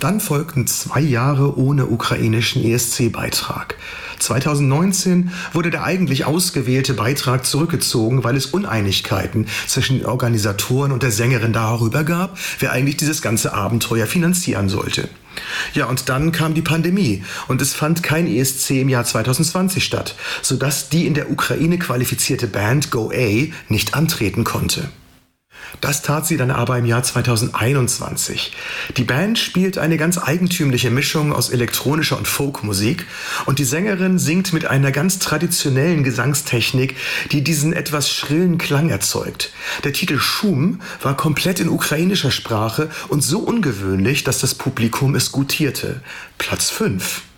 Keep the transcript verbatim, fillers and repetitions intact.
Dann folgten zwei Jahre ohne ukrainischen E S C-Beitrag. zweitausendneunzehn wurde der eigentlich ausgewählte Beitrag zurückgezogen, weil es Uneinigkeiten zwischen den Organisatoren und der Sängerin darüber gab, wer eigentlich dieses ganze Abenteuer finanzieren sollte. Ja, und dann kam die Pandemie und es fand kein E S C im Jahr zweitausendzwanzig statt, sodass die in der Ukraine qualifizierte Band Go A nicht antreten konnte. Das tat sie dann aber im Jahr zweitausendeinundzwanzig. Die Band spielt eine ganz eigentümliche Mischung aus elektronischer und Folkmusik und die Sängerin singt mit einer ganz traditionellen Gesangstechnik, die diesen etwas schrillen Klang erzeugt. Der Titel Schum war komplett in ukrainischer Sprache und so ungewöhnlich, dass das Publikum es gutierte. Platz fünf.